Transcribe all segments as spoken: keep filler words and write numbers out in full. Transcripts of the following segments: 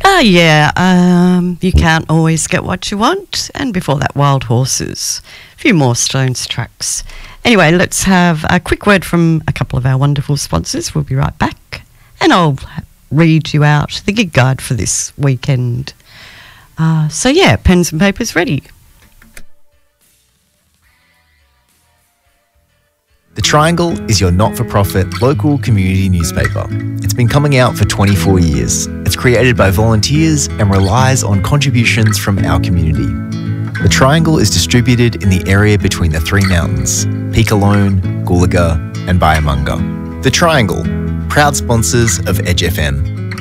Ah, yeah, um, you can't always get what you want. And before that, Wild Horses. A few more Stones tracks. Anyway, let's have a quick word from a couple of our wonderful sponsors. We'll be right back. And I'll read you out the gig guide for this weekend. Uh, so, yeah, pens and papers ready. The Triangle is your not-for-profit local community newspaper. It's been coming out for twenty-four years. It's created by volunteers and relies on contributions from our community. The Triangle is distributed in the area between the three mountains, Peak Alone, Goolaga and Byamunga. The Triangle, proud sponsors of Edge F M.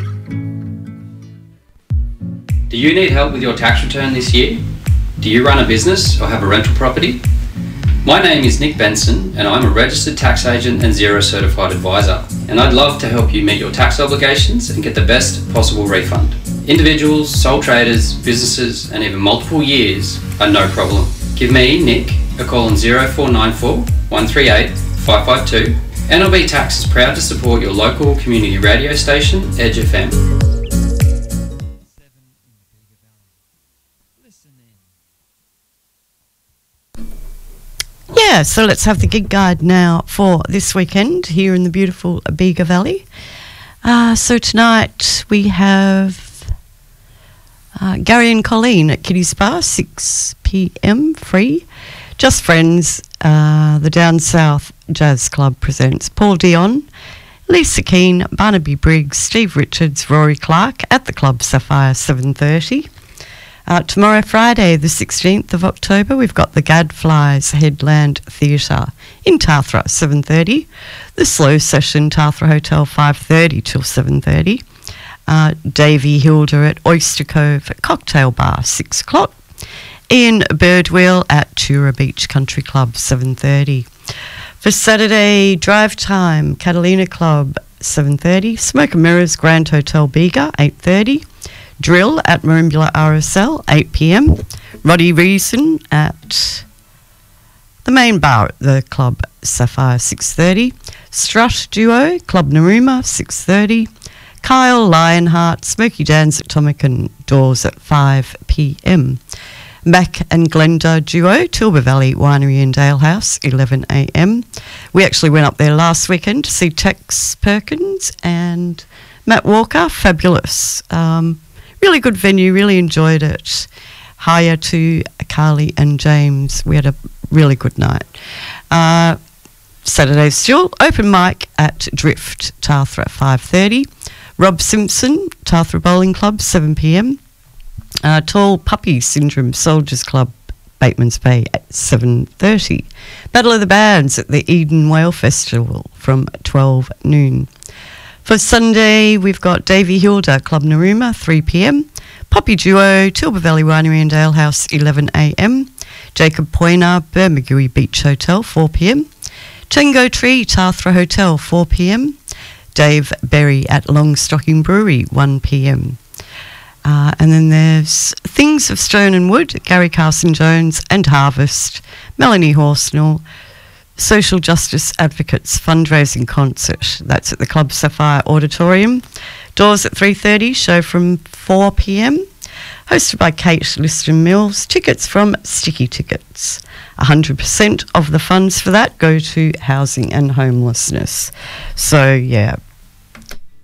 Do you need help with your tax return this year? Do you run a business or have a rental property? My name is Nick Benson and I'm a registered tax agent and Xero certified advisor, and I'd love to help you meet your tax obligations and get the best possible refund. Individuals, sole traders, businesses and even multiple years are no problem. Give me, Nick, a call on zero four nine four, one three eight, five five two. N L B Tax is proud to support your local community radio station, Edge F M. Yeah, so let's have the gig guide now for this weekend here in the beautiful Bega Valley. Uh, so tonight we have uh, Gary and Colleen at Kitty's Bar, six p m free. Just Friends, uh, the Down South Jazz Club presents Paul Dion, Lisa Keane, Barnaby Briggs, Steve Richards, Rory Clark at the Club Sapphire, seven thirty. Uh, tomorrow, Friday, the sixteenth of October, we've got the Gadflies Headland Theatre in Tathra, seven thirty. The Slow Session, Tathra Hotel, five thirty till seven thirty. Uh, Davey Hilda at Oyster Cove Cocktail Bar, six o'clock. Ian Birdwheel at Tura Beach Country Club, seven thirty. For Saturday, Drive Time, Catalina Club, seven thirty. Smoke and Mirrors, Grand Hotel Bega, eight thirty. Drill at Marimbula R S L, eight p m. Roddy Reason at the main bar at the Club Sapphire, six thirty. Strut Duo, Club Naruma, six thirty. Kyle Lionheart, Smoky Dan's at Tomican Doors at five p m. Mac and Glenda Duo, Tilba Valley Winery and Dalehouse, eleven a m. We actually went up there last weekend to see Tex Perkins and Matt Walker, fabulous. Um, Really good venue, really enjoyed it. Hiya to Carly and James. We had a really good night. Uh, Saturday still, open mic at Drift, Tathra at five thirty. Rob Simpson, Tathra Bowling Club, seven p m. Uh, Tall Puppy Syndrome Soldiers Club, Bateman's Bay at seven thirty. Battle of the Bands at the Eden Whale Festival from twelve noon. For Sunday, we've got Davey Hilda, Club Naruma, three p m. Poppy Duo, Tilba Valley Winery and Alehouse, eleven a m. Jacob Poyner, Bermagui Beach Hotel, four p m. Tango Tree, Tathra Hotel, four p m. Dave Berry at Longstocking Brewery, one p m. Uh, and then there's Things of Stone and Wood, Gary Carson Jones and Harvest, Melanie Horsnell, Social Justice Advocates fundraising concert. That's at the Club Sapphire Auditorium. Doors at three thirty, show from four p m. Hosted by Kate Liston Mills. Tickets from Sticky Tickets. one hundred percent of the funds for that go to housing and homelessness. So, yeah,